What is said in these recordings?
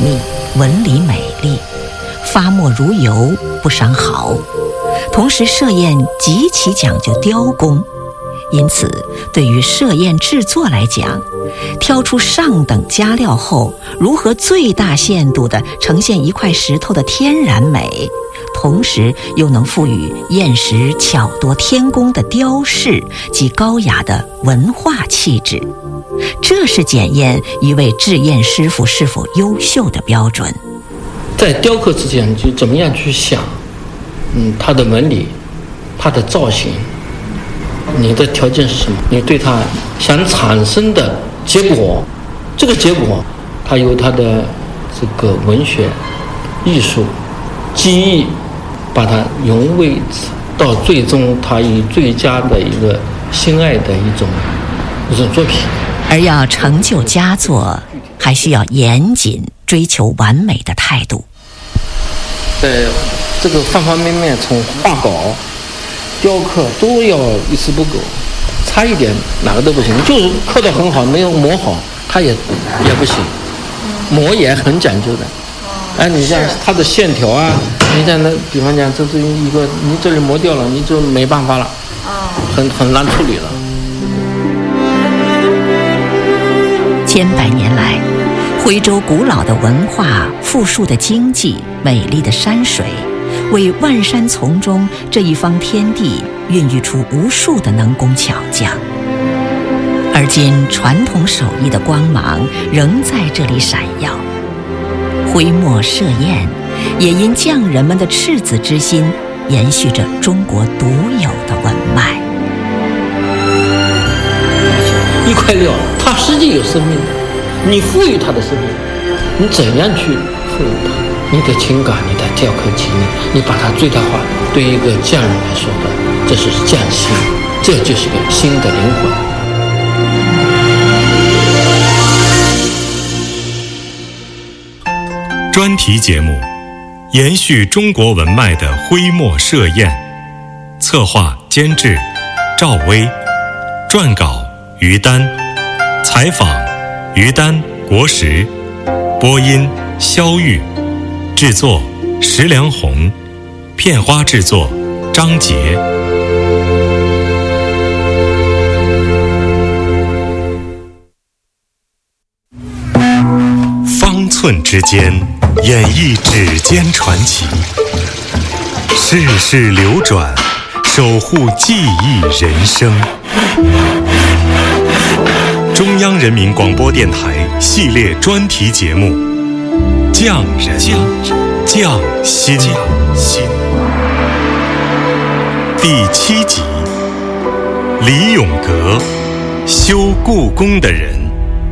密，纹理美丽，发墨如油，不伤毫。同时设砚极其讲究雕工，因此对于设砚制作来讲，挑出上等佳料后，如何最大限度地呈现一块石头的天然美，同时又能赋予砚石巧夺天工的雕饰及高雅的文化气质，这是检验一位制砚师傅是否优秀的标准。 在雕刻之前，就怎么样去想，它的纹理，它的造型，你的条件是什么？你对它想产生的结果，这个结果，它由它的这个文学、艺术、技艺，把它融为到最终，它以最佳的一个心爱的一种作品。 而要成就佳作，还需要严谨追求完美的态度。 在这个方方面面，从画稿、雕刻都要一丝不苟，差一点哪个都不行。就是刻得很好，没有磨好，它也不行。磨也很讲究的。哎，你像它的线条啊，你像那比方讲，这是一个你这里磨掉了，你就没办法了，很难处理了。 千百年来，徽州古老的文化、富庶的经济、美丽的山水，为万山丛中这一方天地孕育出无数的能工巧匠。而今传统手艺的光芒仍在这里闪耀，徽墨设砚也因匠人们的赤子之心，延续着中国独有的文脉。 一块料，它实际有生命的，你赋予它的生命，你怎样去赋予它？你的情感，你的雕刻技能，你把它最大化。对一个匠人来说的，这是匠心，这就是个新的灵魂。 专题节目，延续中国文脉的徽墨设砚，策划监制赵薇，撰稿于丹，采访于丹、国石，播音肖玉，制作石良红，片花制作张杰。方寸之间，演绎指尖传奇，世事流转，守护记忆人生。中央人民广播电台系列专题节目《匠人匠心》第7集：李永革，修故宫的人。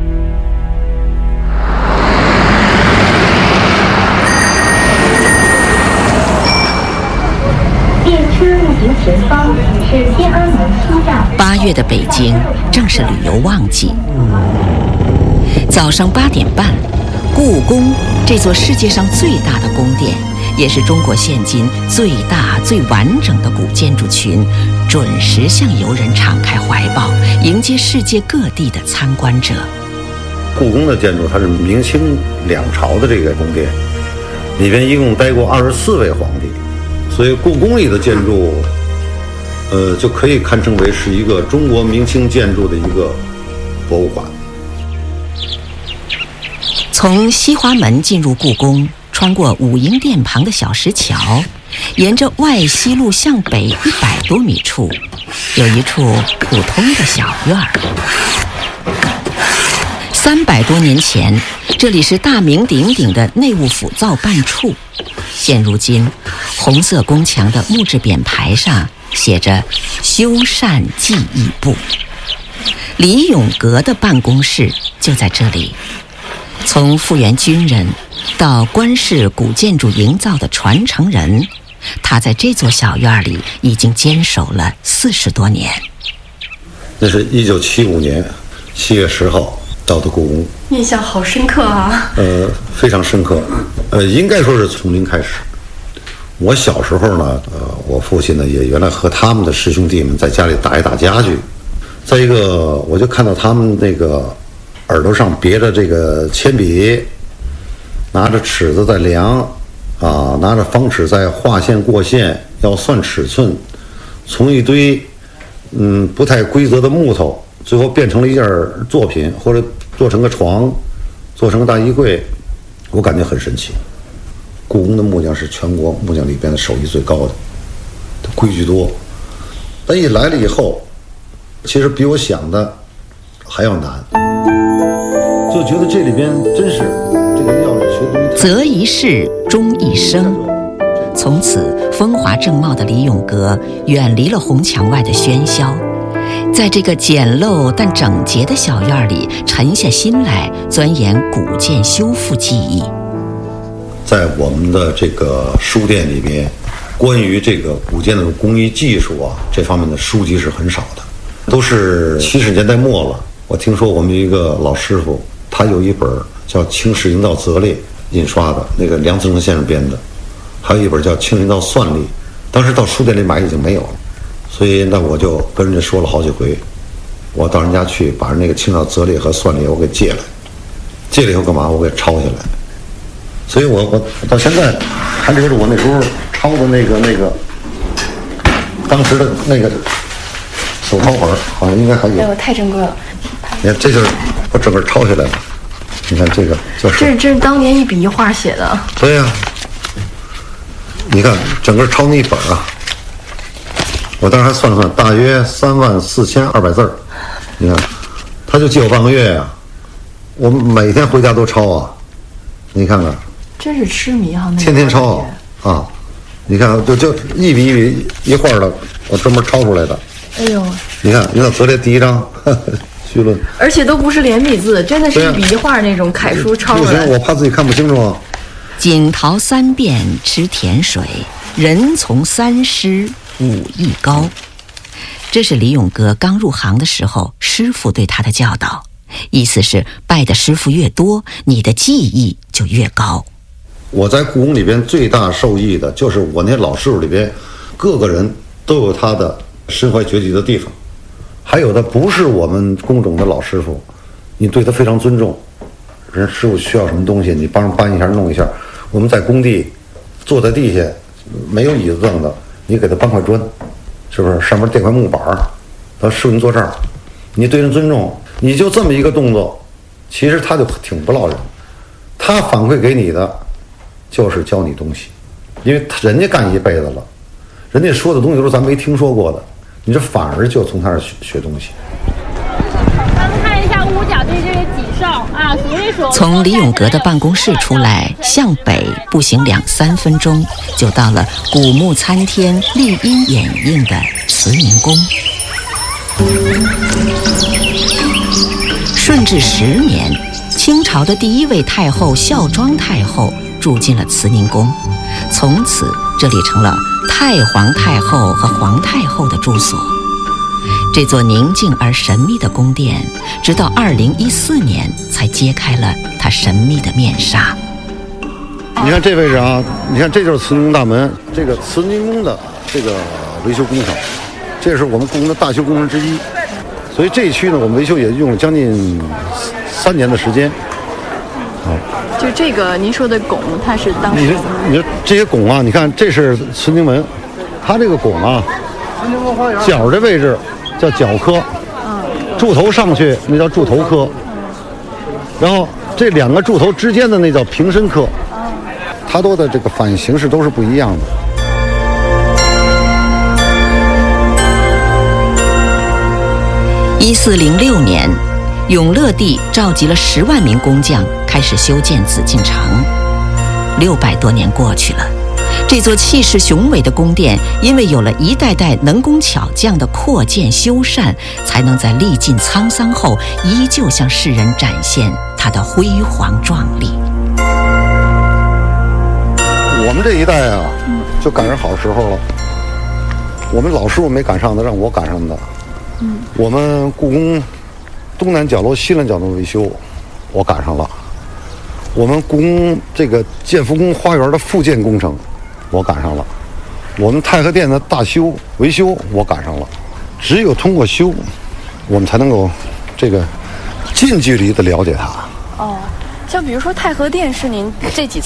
前方是天安门西站。 8月的北京正是旅游旺季。早上8点半，故宫这座世界上最大的宫殿，也是中国现今最大最完整的古建筑群，准时向游人敞开怀抱，迎接世界各地的参观者。 故宫的建筑它是明清2朝的这个宫殿，里边一共待过24位皇帝，所以故宫里的建筑就可以堪称为是一个中国明清建筑的一个博物馆。 从西华门进入故宫，穿过武英殿旁的小石桥，沿着外西路向北100多米处，有一处普通的小院儿。300多年前，这里是大名鼎鼎的内务府造办处。现如今，红色宫墙的木质匾牌上写着“修缮技艺部”。李永革的办公室就在这里。从复员军人到官式古建筑营造的传承人，他在这座小院里已经坚守了40多年。 那是1975年7月10号到的故宫， 印象好深刻啊。 非常深刻。应该说是从零开始。我小时候呢，我父亲呢也原来和他们的师兄弟们在家里打一打家具。再一个，我就看到他们那个耳朵上别着这个铅笔， 拿着尺子在量，拿着方尺在画线过线，要算尺寸，从一堆不太规则的木头，最后变成了一件作品，或者做成个床，做成个大衣柜，我感觉很神奇。故宫的木匠是全国木匠里边的手艺最高的，规矩多。但一来了以后，其实比我想的还要难，就觉得这里边真是这个要学东西。 择一事，终一生。从此，风华正茂的李永革远离了红墙外的喧嚣，在这个简陋但整洁的小院里沉下心来，钻研古建修复技艺。 在我们的这个书店里边，关于这个古建的工艺技术这方面的书籍是很少的，都是70年代末了。我听说我们一个老师傅，他有一本叫《清史营造则列》印刷的，那个梁思成先生编的，还有一本叫《清史营造算例》，当时到书店里买已经没有了，所以那我就跟人家说了好几回，我到人家去把那个《清史营造则列》和算例我给借来，借了以后干嘛？我给抄下来。所以我到现在还留着我那时候抄的那个当时的那个手抄本，好像应该还有。 哎呦，太珍贵了！ 你看，这就是我整个抄下来了。你看这个就是， 这是当年一笔一画写的。 对呀，你看整个抄那一本我当时还算了算，大约34200字。你看，他就借我半个月呀，我每天回家都抄你看看。 真是痴迷那天天抄你看就一笔一画的，我专门抄出来的。 哎呦， 你看则列第一章绪论， 而且都不是连笔字，真的是一笔一画那种楷书抄出来。 不行，我怕自己看不清楚锦桃3遍吃甜水，人从3师武艺高。这是李永革刚入行的时候师傅对他的教导，意思是拜的师傅越多，你的技艺就越高。 我在故宫里边最大受益的就是我那些老师傅里边，各个人都有他的身怀绝技的地方，还有的不是我们工种的老师傅，你对他非常尊重，人师傅需要什么东西，你帮着搬一下弄一下。我们在工地坐在地下没有椅子凳的，你给他搬块砖，是不是上面垫块木板，他师傅你坐这儿，你对人尊重，你就这么一个动作，其实他就挺不落人，他反馈给你的就是教你东西，因为人家干一辈子了，人家说的东西都是咱没听说过的，你这反而就从他那儿学东西。 咱们看一下屋角这个脊哨数一数。 从李永革的办公室出来，向北步行2-3分钟，就到了古木参天、绿荫掩映的慈宁宫。顺治10年，清朝的第1位太后孝庄太后住进了慈宁宫，从此这里成了太皇太后和皇太后的住所。这座宁静而神秘的宫殿，直到2014年才揭开了它神秘的面纱。 你看这位置你看这就是慈宁宫大门，这个慈宁宫的这个维修工程，这是我们故宫的大修工程之一。所以这一区呢，我们维修也用了将近3年的时间。 就这个您说的拱，它是当时你说这些拱你看这是慈宁门，它这个拱角的位置叫角科，柱头上去那叫柱头科，然后这2个柱头之间的那叫平身科，它都的这个反形式都是不一样的。 1406年，永乐帝召集了10万名工匠，开始修建紫禁城。600多年过去了，这座气势雄伟的宫殿，因为有了一代代能工巧匠的扩建修缮，才能在历尽沧桑后，依旧向世人展现它的辉煌壮丽。 我们这一代就赶上好时候了。我们老师傅没赶上的，让我赶上的。我们故宫东南角楼、西南角楼维修，我赶上了。我们故宫这个建福宫花园的复建工程，我赶上了。我们太和殿的大修维修，我赶上了。只有通过修，我们才能够这个近距离的了解它。 像比如说太和殿是您这几次